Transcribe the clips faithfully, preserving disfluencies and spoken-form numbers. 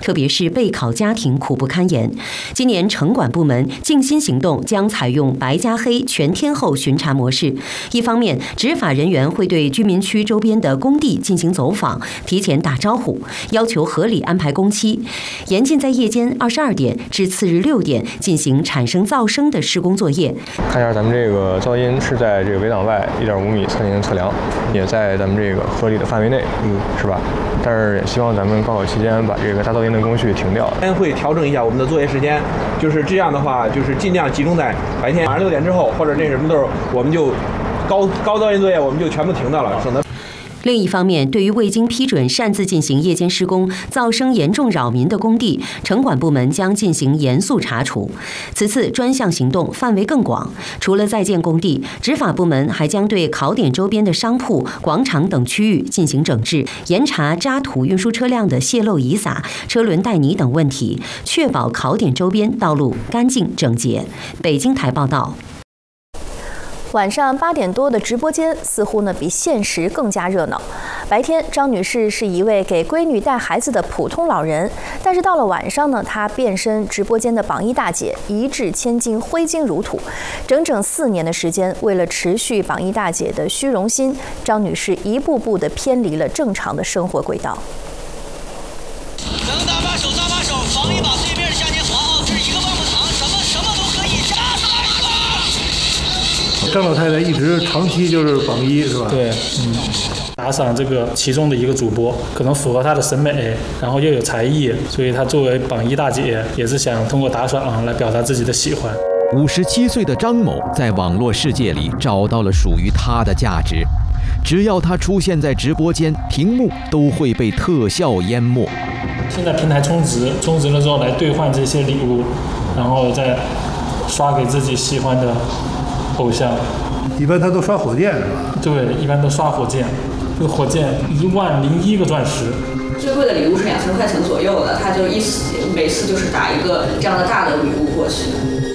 特别是备考家庭苦不堪言。今年城管部门静心行动将采用白加黑全天候巡查模式，一方面，执法人员会对居民区周边的工地进行走访，提前打招呼，要求合理安排工期，严禁在夜间二十二点至次日六点进行产生噪声的施工作业。 看一下咱们这个噪音是在这个围挡外一点五米测进行测量，也在咱们这个合理的范围内，嗯，是吧？但是也希望咱们高考期间把这个大噪音的工序停掉。 会调整一下我们的作业时间，就是这样的话，就是尽量集中在白天晚上六点之后，或者那什么时候，我们就高高噪音作业我们就全部停掉了，省得。 另一方面，对于未经批准擅自进行夜间施工、噪声严重扰民的工地，城管部门将进行严肃查处。此次专项行动范围更广，除了在建工地，执法部门还将对考点周边的商铺、广场等区域进行整治，严查渣土运输车辆的泄漏遗撒、车轮带泥等问题，确保考点周边道路干净整洁。北京台报道。 晚上八点多的直播间似乎呢比现实更加热闹。白天，张女士是一位给闺女带孩子的普通老人，但是到了晚上呢，她变身直播间的榜一大姐，一掷千金，挥金如土。整整四年的时间，为了持续榜一大姐的虚荣心，张女士一步步地偏离了正常的生活轨道。 能搭把手搭把手，防一把对面的嘉年华啊，这是一个棒棒糖，什么什么都可以，加起来是吧？ 张老太太一直长期就是榜一，是吧？ 对，嗯，打赏这个其中的一个主播，可能符合她的审美，然后又有才艺，所以她作为榜一大姐，也是想通过打赏来表达自己的喜欢。 五十七岁的张某在网络世界里找到了属于他的价值，只要他出现在直播间，屏幕都会被特效淹没。 现在平台充值，充值了之后来兑换这些礼物，然后再刷给自己喜欢的偶像。 一般他都刷火箭是吧？ 对，一般都刷火箭。这个火箭一万零一个钻石。 最贵的礼物是两千块钱左右的，他就一次每次就是打一个这样的大的礼物过去。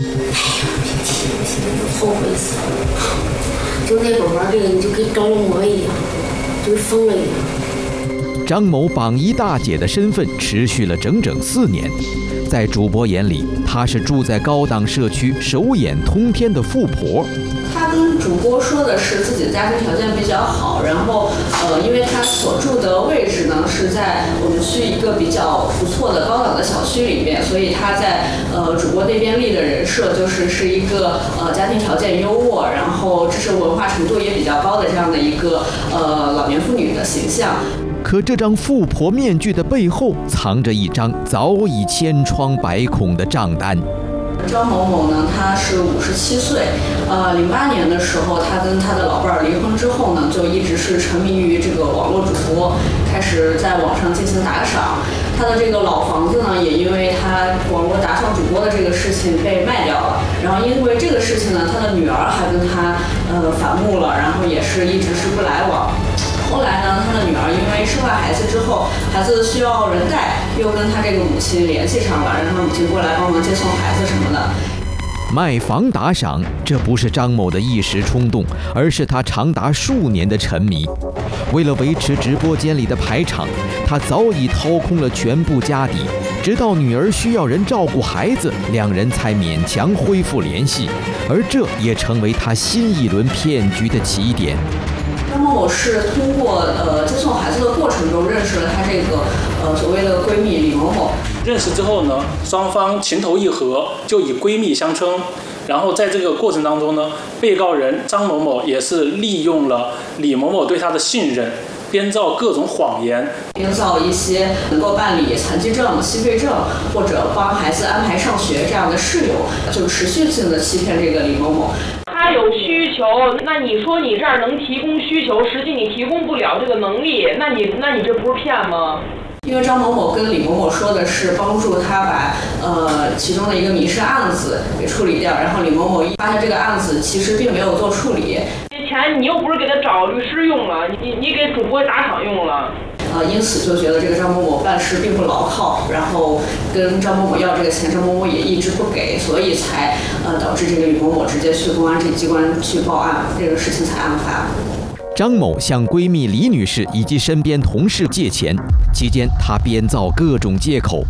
后悔死了！就那会儿玩这个，你就跟着魔一样，就跟疯了一样。 张某榜一大姐的身份持续了整整四年，在主播眼里，她是住在高档社区、手眼通天的富婆。 他跟主播说的是自己的家庭条件比较好，然后呃，因为他所住的位置呢是在我们区一个比较不错的高档的小区里面，所以他在呃主播那边立的人设就是是一个呃家庭条件优渥，然后知识文化程度也比较高的这样的一个呃老年妇女的形象。 可这张富婆面具的背后，藏着一张早已千疮百孔的账单。 张某某呢，他是五十七岁，呃，零八年的时候，他跟他的老伴儿离婚之后呢，就一直是沉迷于这个网络主播，开始在网上进行打赏。他的这个老房子呢，也因为他网络打赏主播的这个事情被卖掉了。然后因为这个事情呢，他的女儿还跟他呃反目了，然后也是一直是不来往。后来呢，他的女儿因为生完孩子之后，孩子需要人带，又跟他这个母亲联系上了，让他母亲过来帮忙接送孩子什么的。 卖房打赏，这不是张某的一时冲动，而是他长达数年的沉迷。为了维持直播间里的排场，他早已掏空了全部家底，直到女儿需要人照顾孩子，两人才勉强恢复联系，而这也成为他新一轮骗局的起点。 张某某是通过呃接送孩子的过程中认识了她这个呃所谓的闺蜜李某某。 认识之后呢，双方情投意合，就以闺蜜相称。然后在这个过程当中呢，被告人张某某也是利用了李某某对他的信任，编造各种谎言， 编造一些能够办理残疾证、心肺证或者帮孩子安排上学这样的事由，就持续性的欺骗这个李某某。 他有需求，那你说你这儿能提供需求，实际你提供不了这个能力，那你那你这不是骗吗？ 因为张某某跟李某某说的是帮助他把呃其中的一个民事案子给处理掉，然后李某某发现这个案子其实并没有做处理。 这钱你又不是给他找律师用了，你你给主播打赏用了。 呃，因此就觉得这个张某某办事并不牢靠，然后跟张某某要这个钱，张某某也一直不给，所以才呃导致这个李某某直接去公安机关去报案，这个事情才案发。 张某向闺蜜李女士以及身边同事借钱，期间她编造各种借口，